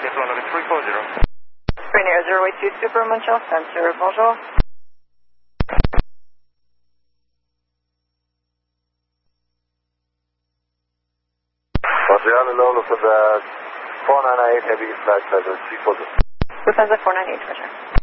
Rainier 082 Super Montreal Center, bonjour. Montreal, hello, Lufthansa 498 Heavy Flight Level 342. Lufthansa 498, Roger.